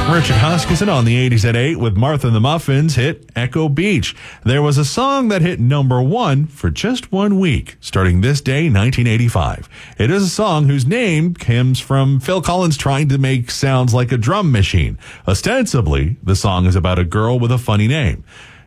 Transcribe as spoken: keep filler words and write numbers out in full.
Richard Huskisson on the eighties at eight with Martha and the Muffins hit Echo Beach. There was a song that hit number one for just one week, starting this day, nineteen eighty-five. It is a song whose name comes from Phil Collins trying to make sounds like a drum machine. Ostensibly, the song is about a girl with a funny name.